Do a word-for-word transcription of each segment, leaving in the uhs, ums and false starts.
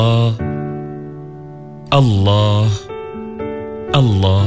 Allah, Allah.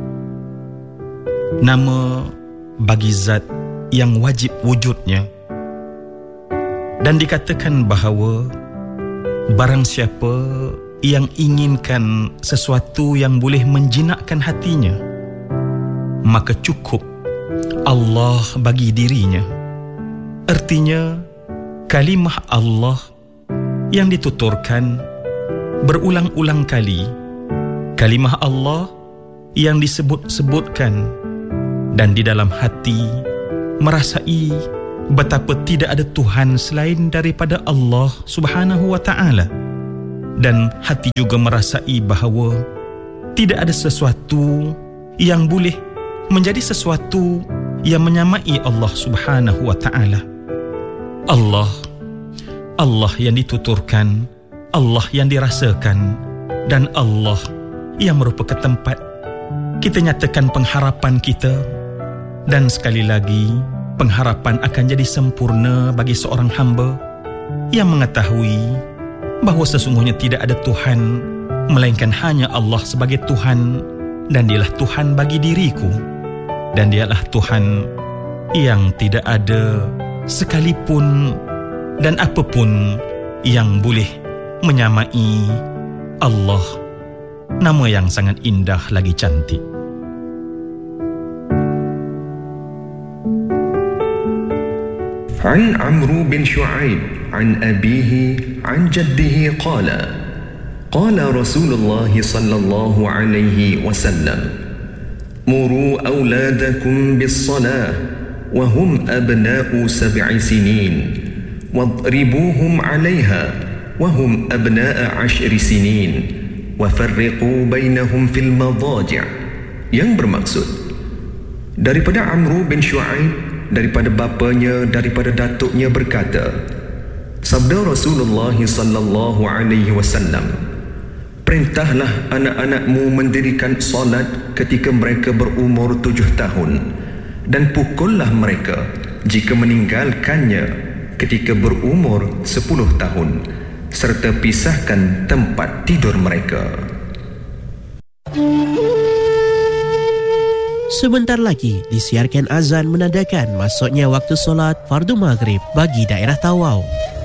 Nama bagi zat yang wajib wujudnya. Dan dikatakan bahawa barang siapa yang inginkan sesuatu yang boleh menjinakkan hatinya, maka cukup Allah bagi dirinya. Artinya, kalimah Allah yang dituturkan berulang-ulang kali, kalimah Allah yang disebut-sebutkan, dan di dalam hati merasai betapa tidak ada Tuhan selain daripada Allah Subhanahu wa ta'ala. Dan hati juga merasai bahawa tidak ada sesuatu yang boleh menjadi sesuatu yang menyamai Allah Subhanahu wa ta'ala. Allah, Allah yang dituturkan, Allah yang dirasakan, dan Allah yang merupakan tempat kita nyatakan pengharapan kita. Dan sekali lagi, pengharapan akan jadi sempurna bagi seorang hamba yang mengetahui bahawa sesungguhnya tidak ada Tuhan melainkan hanya Allah sebagai Tuhan, dan dialah Tuhan bagi diriku, dan dialah Tuhan yang tidak ada sekalipun dan apapun yang boleh menyamai Allah, nama yang sangat indah lagi cantik. عن عمرو بن شعيب عن أبيه عن جده قال قال رسول الله صلى الله عليه وسلم مروا أولادكم بالصلاة وهم أبناء سبع سنين واضربوهم عليها وهم أبناء عشر سنين وفرقوا بينهم في المضاجع. Yang bermaksud, daripada Amru bin Shu'aib, daripada bapanya, daripada datuknya berkata, sabda Rasulullah sallallahu alaihi wasallam, perintahlah anak-anakmu mendirikan solat ketika mereka berumur tujuh tahun, dan pukullah mereka jika meninggalkannya ketika berumur sepuluh tahun, serta pisahkan tempat tidur mereka. Sebentar lagi disiarkan azan menandakan masuknya waktu solat fardu maghrib bagi daerah Tawau.